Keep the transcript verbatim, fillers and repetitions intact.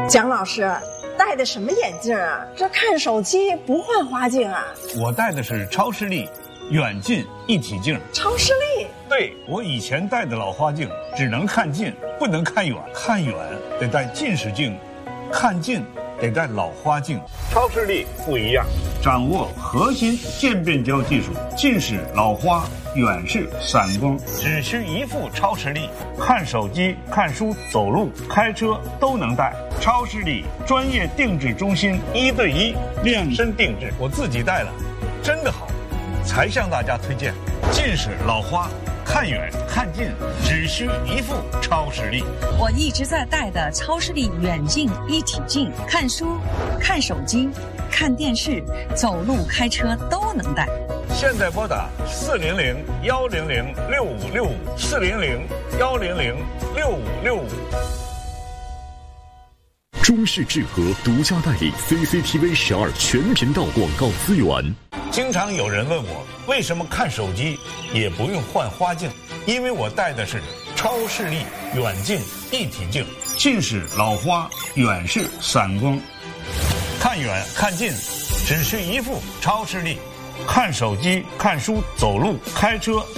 蒋老师戴的什么眼镜啊？这看手机不换花镜啊？ 我戴的是超视力远近一体镜。 超视力？ 对，我以前戴的老花镜只能看近，不能看远，看远得戴近视镜，看近得戴老花镜。超视力不一样，掌握核心渐变焦技术，近视、老花、远视、散光，只需一副超视力，看手机、看书、走路、开车都能戴。超视力专业定制中心，一对一量身定制，我自己戴了，真的好，才向大家推荐。近视、老花，看远看近只需一副超视力。 我一直在戴的超视力远近一体镜，看书、看手机、看电视、走路、开车都能戴。 现在拨打四零零幺零零六五六五四零零幺零零六五六五。 中视智和独家代理 C C T V 十二全频道广告资源。 经常有人问我，为什么看手机也不用换花镜？因为我戴的是超视力远近一体镜，近视、老花、远视、散光，看远看近只需一副超视力，看手机、看书、走路、开车